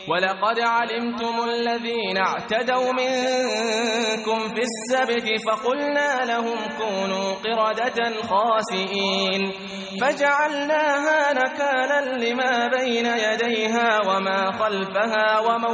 ولقد علمتم الذين اعتدوا منكم في السبت فقلنا لهم كونوا قردة خاسئين فجعلناها نكالا لما بين يديها وما خلفها